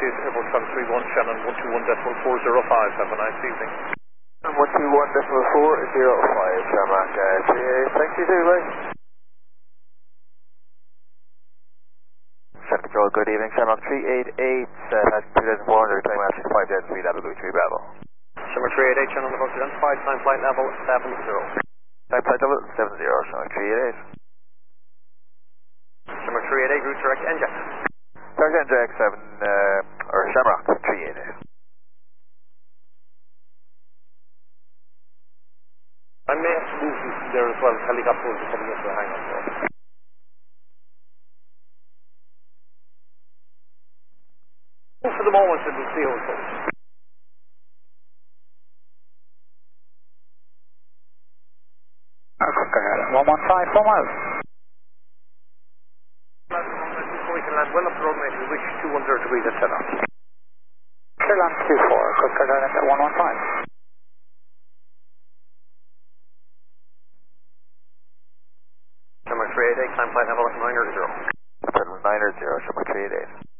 Airbus 731, Shannon 121.405. Have a nice evening. 121.405, Shamrock 38, thank you, bye. Traffic control, good evening, Shamrock 388, that's 2,400, time after 5 dead, 3 level, 3 Bravo. Shamrock 388, Shannon on the bus, identified, time flight level 70. Time flight level 70, Shamrock 388. Shamrock 388, route direct NJAX. Direct NJAX 7, or Shamrock 388. I may have to move you from there as well, helicopter will be coming into the hangar. For the moment, and we'll see how it goes. Okay, 115, 4 miles. We can land well up the roadway if we wish, 210 degrees at 7 knots. Clear land 24, good clear land at 115. Shamrock 388, time flight level 900. 900, Shamrock 388.